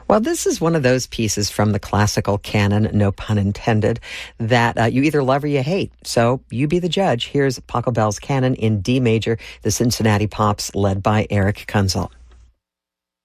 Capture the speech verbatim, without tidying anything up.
Well, this is one of those pieces from the classical canon, no pun intended, that uh, you either love or you hate. So you be the judge. Here's Pachelbel's Canon in D major, the Cincinnati Pops, led by Eric Kunzel.